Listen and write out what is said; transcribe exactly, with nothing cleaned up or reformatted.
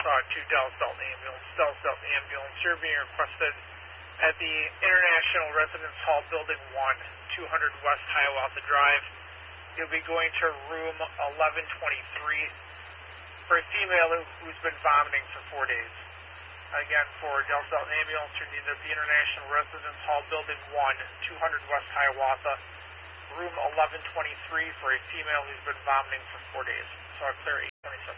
uh, to Dallas Dalton Ambulance. Dallas Dalton Ambulance, you're being requested at the International Residence Hall, Building one, two hundred West Hiawatha Drive. You'll be going to room eleven twenty-three for a female who's been vomiting for four days. Again, for Dallas Dalton Ambulance, you're needed at the International Residence Hall, Building one, two hundred West Hiawatha, room eleven twenty-three for a female who's been vomiting for four days. So I'll clear eight twenty-seven.